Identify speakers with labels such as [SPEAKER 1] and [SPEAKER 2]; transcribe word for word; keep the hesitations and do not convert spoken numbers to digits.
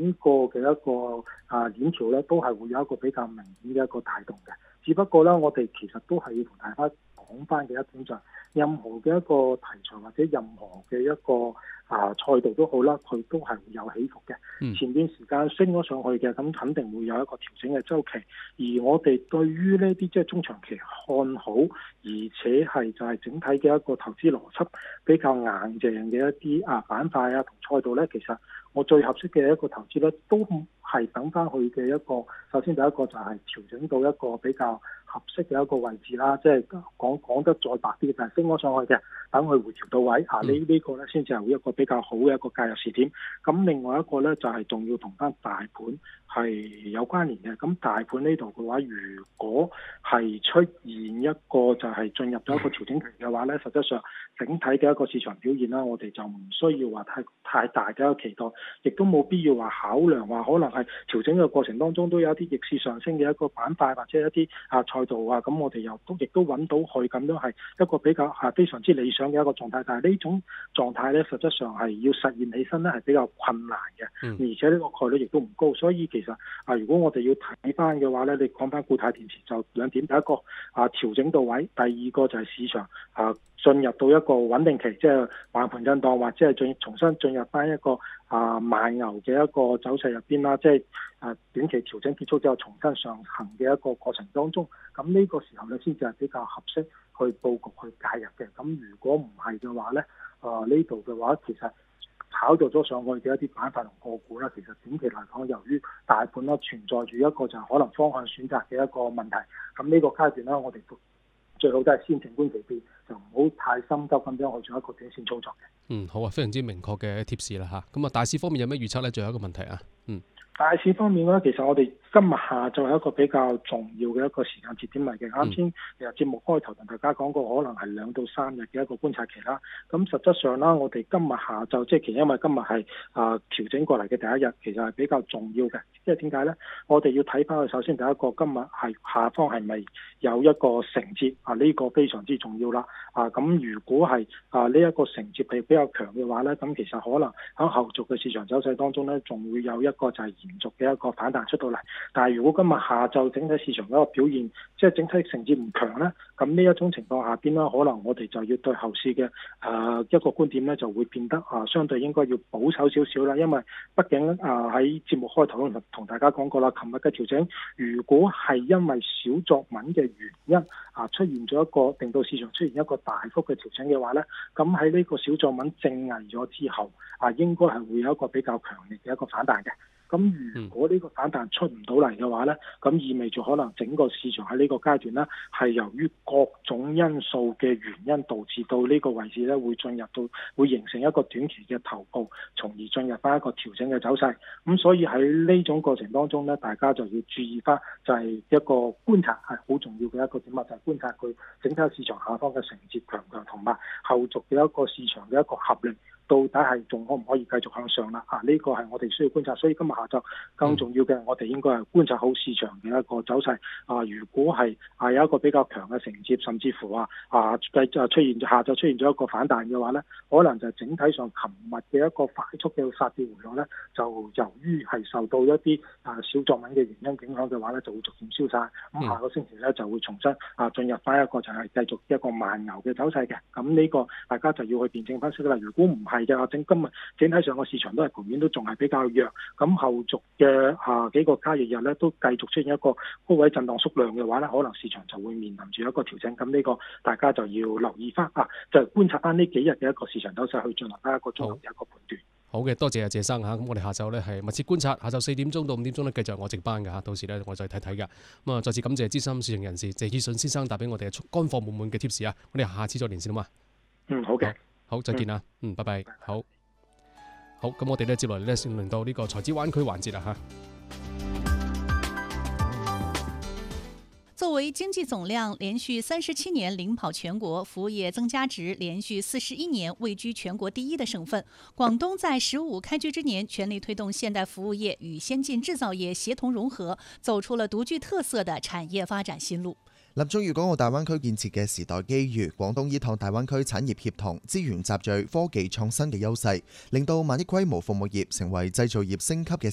[SPEAKER 1] 個嘅一個啊鏈條咧，都係會有一個比較明顯嘅一個帶動嘅。只不過咧，我哋其實都係要同大家講翻嘅一點就係，任何嘅一個題材或者任何嘅一個啊賽道都好啦，佢都係會有起伏嘅。
[SPEAKER 2] 嗯、
[SPEAKER 1] 前段時間升咗上去嘅，咁肯定會有一個調整嘅周期。而我哋對於呢啲即係中長期看好，而且係就係整體嘅一個投資邏輯比較硬淨嘅一啲啊板塊啊同賽道咧，其實我最合適嘅一個投資咧，都係等翻去嘅一個，首先第一個就係調整到一個比較合適嘅一個位置啦，即係講講得再白啲，就係升咗上去嘅，等佢回調到位啊，呢呢個咧先至係會一個比較好嘅一個介入時點。咁另外一個咧就係仲要同翻大盤係有關聯嘅。咁大盤呢度嘅話，如果係出現一個就係進入咗一個調整期嘅話咧，實際上整體嘅一個市場表現啦，我哋就唔需要話太太大嘅一個期待，亦都冇必要話考量話可能係調整嘅過程當中都有一啲逆市上升嘅一個板塊或者一啲啊賽道啊，咁我哋又都亦都揾到佢咁樣係一個比較係非常之理想嘅一個狀態。但係呢種狀態咧，實質上係要實現起身咧係比較困難嘅，嗯、而且呢個概率亦都唔高。所以其實啊，如果我哋要睇翻嘅話咧，你講翻固態電池就兩點，第一個啊調整到位，第二個就係市場啊進入到一個穩定期，即係橫盤震盪或者係進重新進入翻一個啊慢牛嘅一個走勢入邊啦，即係啊短期調整結束之後重新上行嘅一個過程當中，咁呢個時候咧先至係比較合適去佈局去介入嘅。咁如果唔係嘅話咧，啊呢度嘅話其實炒作咗上去嘅一啲板塊同個股啦，其實短期嚟講，由於大盤啦存在住一個就係可能方向選擇嘅一個問題，咁呢個階段啦，我哋最好都係先靜觀其變，就唔好太心急咁樣去做一個短線操作嘅。
[SPEAKER 2] 嗯，好啊，非常之明確嘅貼士啦嚇。咁啊，大市方面有咩預測咧？最後一個問題啊，嗯。
[SPEAKER 1] 大市方面咧，其實我哋今日下晝係一個比較重要嘅一個時間節點嚟嘅。啱先其實節目開頭同大家講過，可能係兩到三日嘅一個觀察期啦。咁實質上啦，我哋今日下晝即係其實因為今日係啊調整過嚟嘅第一日，其實係比較重要嘅。即係點解咧？我哋要睇翻佢首先第一個今日係下方係咪有一個承接啊？呢個非常之重要啦。啊咁如果係啊呢一個承接係比較強嘅話咧，咁其實可能喺後續嘅市場走勢當中咧，仲會有一個就係延續嘅一個反彈出到嚟，但係如果今日下晝整體市場嗰個表現，即係整體承接唔強咧，咁呢一種情況下邊咧，可能我哋就要對後市嘅誒一個觀點咧，就會變得啊相對應該要保守少少啦，因為畢竟啊喺節目開頭同同大家講過啦，琴日嘅調整，如果係因為小作文嘅原因啊出現咗一個令到市場出現一個大幅嘅調整嘅話咧，咁喺呢個小作文正危咗之後，啊應該係會有一個比較強烈嘅一個反彈嘅。咁如果呢個反彈出唔到嚟嘅話呢，咁意味住可能整個市場喺呢個階段呢，係由於各種因素嘅原因導致到呢個位置呢會進入到會形成一個短期嘅頭部，從而進入翻一個調整嘅走勢。咁所以喺呢種過程當中呢，大家就要注意翻，就係一個觀察係好重要嘅一個點啊，就係、是、觀察佢整體市場下方嘅承接強強同埋後續嘅一個市場嘅一個合力。到底係仲可唔可以繼續向上啦？啊，呢、這個係我哋需要觀察，所以今日下晝更重要嘅，我哋應該係觀察好市場嘅一個走勢。啊，如果係啊有一個比較強嘅承接，甚至乎啊啊繼續出現下晝出現咗一個反彈嘅話咧，可能就整體上琴日嘅一個快速嘅殺跌回落咧，就由於係受到一啲啊小作文嘅原因影響嘅話咧，就會逐漸消散。咁下個星期咧就會重新啊進入翻一個就係繼續一個慢牛嘅走勢嘅。咁呢個大家就要去辯證分析啦。如果唔係，係嘅，整今日整體上個市場都係盤面都仲係比較弱，咁後續嘅啊幾個交易日咧都繼續出現一個高位震盪縮量嘅話咧，可能市場就會面臨住一個調整，咁呢個大家就要留意翻啊，就觀察翻呢幾日嘅一個市場走勢去進行翻一個綜合嘅一個判斷。
[SPEAKER 2] 好嘅，多謝阿謝生嚇，咁我哋下晝咧係密切觀察，下晝四點鐘到五點鐘咧繼續我值班嘅嚇，到時咧我再睇睇嘅。咁啊，再次感謝資深市場人士謝義順先生帶俾我哋乾貨滿滿嘅 tips 啊，我哋下次再連線好嘛？
[SPEAKER 1] 嗯，好嘅。
[SPEAKER 2] 好，再見啦，嗯，拜拜，好，好，咁我哋咧接落嚟咧先輪到呢個財資灣區環節啦吓。
[SPEAKER 3] 作為經濟總量連續三十七年領跑全國，服務業增加值連續四十一年位居全國第一的省份，廣東在“十五”開局之年，全力推動現代服務業與先進製造業協同融合，走出了獨具特色的產業發展新路。
[SPEAKER 4] 立足粵港澳大灣區建設嘅時代機遇，廣東依託大灣區產業協同、資源集聚、科技創新嘅優勢，令到萬億規模服務業成為製造業升級嘅